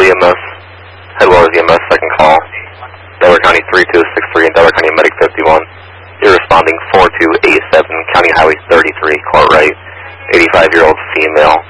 EMS, Headwaters EMS, second call. Delaware County 3263 and Delaware County Medic 51. You're responding 4287, County Highway 33, Court Right, 85-year-old female.